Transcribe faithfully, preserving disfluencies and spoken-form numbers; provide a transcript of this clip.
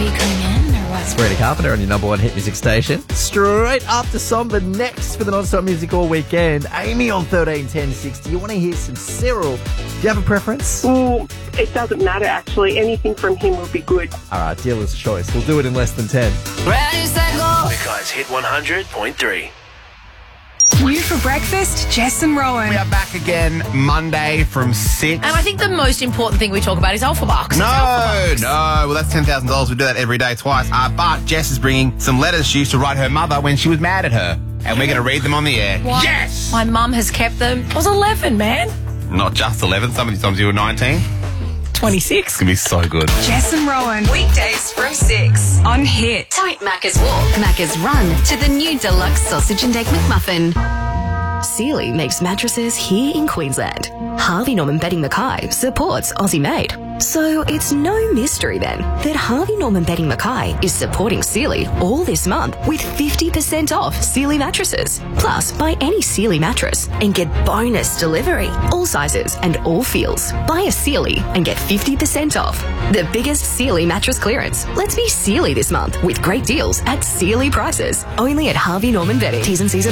you coming in or what? Sabrina Carpenter on your number one hit music station. Straight after Somber, next for the non-stop music all weekend. Amy on thirteen ten sixty. You want to hear some Cyril? Do you have a preference? Ooh, it doesn't matter, actually. Anything from him would be good. All right, dealer's choice. We'll do it in less than ten. Ready, set, go. Mackay's Hit one hundred point three. You for breakfast, Jess and Rowan. We are back again Monday from six. And I think the most important thing we talk about is Alpha Bucks. No, Alpha Bucks. no. Well, that's ten thousand dollars. We do that every day twice. Uh, but Jess is bringing some letters she used to write her mother when she was mad at her. And we're going to read them on the air. What? Yes! My mum has kept them. I was eleven, man. Not just eleven. Some of these times you were nineteen. twenty-six. It's going to be so good. Jess and Rowan. Weekdays from six on Hit. Don't Macca's walk, Macca's run to the new deluxe sausage and egg McMuffin. Sealy makes mattresses here in Queensland. Harvey Norman Bedding Mackay supports Aussie Made. So it's no mystery then that Harvey Norman Bedding Mackay is supporting Sealy all this month with fifty percent off Sealy mattresses. Plus, buy any Sealy mattress and get bonus delivery. All sizes and all feels. Buy a Sealy and get fifty percent off. The biggest Sealy mattress clearance. Let's be Sealy this month with great deals at Sealy prices. Only at Harvey Norman Bedding. T's and C's